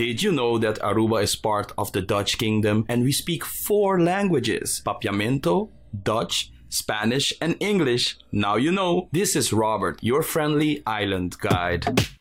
Did you know that Aruba is part of the Dutch Kingdom and we speak 4 languages? Papiamento, Dutch, Spanish, and English. Now you know. This is Robert, your friendly island guide.